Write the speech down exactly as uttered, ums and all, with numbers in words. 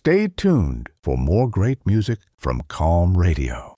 Stay tuned for more great music from Calm Radio.